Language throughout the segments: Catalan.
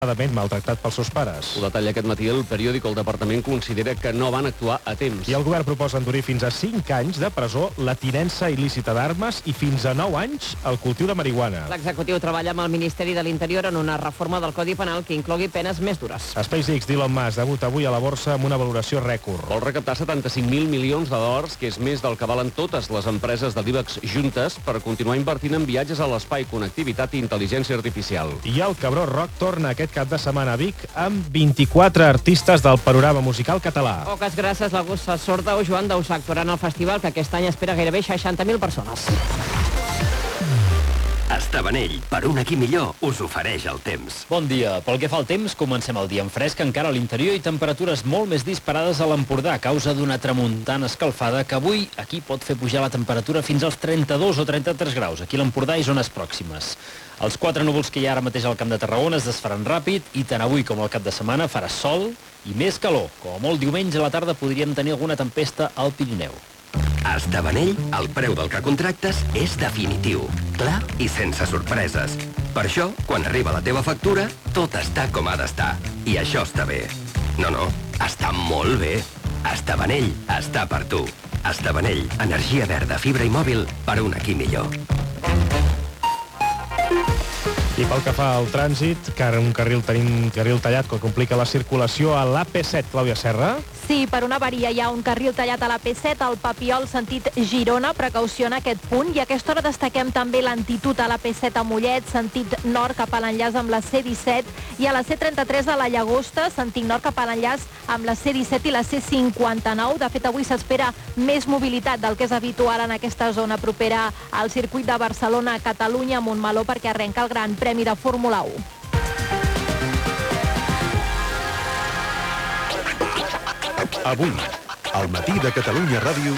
maltractat pels seus pares. Ho detalla aquest matí el periòdic. El departament considera que no van actuar a temps. I el govern proposa endurir fins a 5 anys de presó la tinença il·lícita d'armes i fins a 9 anys el cultiu de marihuana. L'executiu treballa amb el Ministeri de l'Interior en una reforma del Codi Penal que inclogui penes més dures. SpaceX d'Elon Musk debut avui a la borsa amb una valoració rècord. Vol recaptar 75.000 milions de dòlars, que és més del que valen totes les empreses de l'IBEX juntes, per continuar invertint en viatges a l'espai, connectivitat i intel·ligència artificial. I el Cabró Rock torna aquest cap de setmana a Vic amb 24 artistes del panorama musical català. Poques gràcies, la gossa sorda o Joan Dausà actuaran al festival, que aquest any espera gairebé 60.000 persones. Estabanell, per un aquí millor, us ofereix el temps. Bon dia. Pel que fa al temps, comencem el dia amb fresc encara a l'interior i temperatures molt més disparades a l'Empordà a causa d'una tramuntana escalfada que avui aquí pot fer pujar la temperatura fins als 32 o 33 graus. Aquí a l'Empordà i zones pròximes. Els 4 núvols que hi ha ara mateix al Camp de Tarragona es desfaran ràpid i tant avui com al cap de setmana farà sol i més calor. Com a molt diumenge a la tarda podríem tenir alguna tempesta al Pirineu. A Estabanell, el preu del que contractes és definitiu, clar i sense sorpreses. Per això, quan arriba la teva factura, tot està com ha d'estar. I això està bé. No, està molt bé. Estabanell està per tu. Estabanell, energia verda, fibra i mòbil per un aquí millor. I pel que fa al trànsit, un carril tallat que complica la circulació a l'AP7, Clàudia Serra. Sí, per una avaria hi ha un carril tallat a l'AP7, al Papiol, sentit Girona, precaució en aquest punt. I a aquesta hora destaquem també lentitud a l'AP7 a Mollet, sentit nord cap a l'enllaç amb la C-17, i a la C-33 a la Llagosta, sentit nord cap a l'enllaç amb la C-17 i la C-59. De fet, avui s'espera més mobilitat del que és habitual en aquesta zona propera al circuit de Barcelona-Catalunya a Montmeló, perquè arrenca el Gran Premi de Fórmula 1. Avui, al matí de Catalunya Ràdio.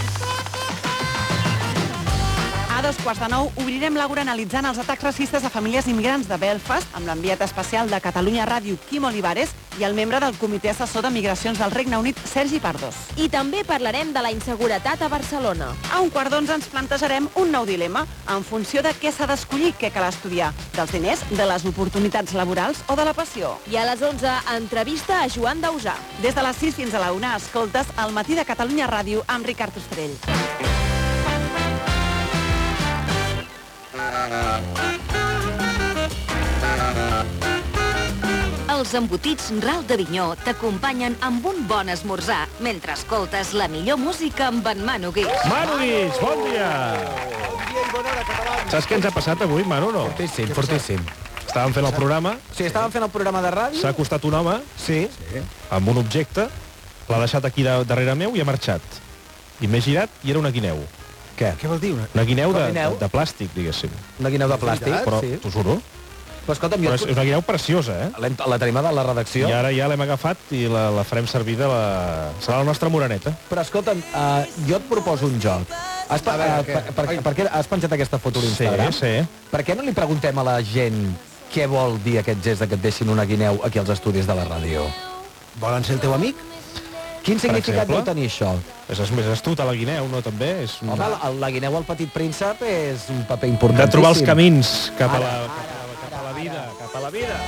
A 9:15 obrirem l'Àgora analitzant els atacs racistes a famílies immigrants de Belfast amb l'enviat especial de Catalunya Ràdio, Quim Olivares, i el membre del Comitè Assessor de Migracions del Regne Unit, Sergi Pardos. I també parlarem de la inseguretat a Barcelona. A 11:15 ens plantejarem un nou dilema en funció de què s'ha d'escollir, què cal estudiar, dels diners, de les oportunitats laborals o de la passió. I a les 11, entrevista a Joan Dausà. Des de les 6 fins a la 1 escoltes El matí de Catalunya Ràdio amb Ricard Ostrell. Els embotits Ral d'Avinyó t'acompanyen amb un bon esmorzar mentre escoltes la millor música amb en Manu Guix. Manu Guix, bon dia! Saps què ens ha passat avui, Manu, no? Fortíssim. Estàvem fent el programa. Sí, estàvem fent el programa de ràdio. S'ha acostat un home. Sí. Amb un objecte, l'ha deixat aquí darrere meu i ha marxat. I m'he girat i era una guineu. Què vol dir? Una guineu de plàstic, diguéssim. Una guineu de plàstic? Però, t'ho juro. Però escolta'm, és una guineu preciosa, eh? La tenim a la redacció. I ara ja l'hem agafat i la farem servir serà la nostra moreneta. Però escolta'm, jo et proposo un joc. Per què has penjat aquesta foto a l'Instagram? Sí. Per què no li preguntem a la gent què vol dir aquest gest que et deixin una guineu aquí als estudis de la ràdio? Volen ser el teu amic? Quin significat deu tenir això? És més astut a la guineu, no, també? Home, la guineu al Petit Príncep és un paper importantíssim. De trobar els camins cap a la vida.